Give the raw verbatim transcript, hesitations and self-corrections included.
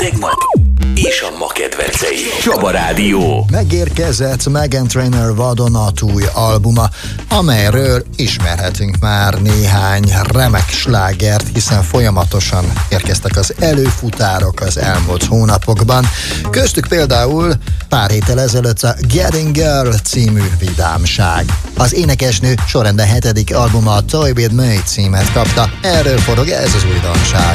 tegnap és a ma kedvencei. Csaba Rádió. Megérkezett Meghan Trainor vadonatúj albuma, amelyről ismerhetünk már néhány remek slágert, hiszen folyamatosan érkeztek az előfutárok az elmúlt hónapokban. Köztük például pár héttel ezelőtt a Getting Girl című vidámság. Az énekesnő sorrendben hetedik albuma a Toy With Me címet kapta, erről forog ez az újdonság.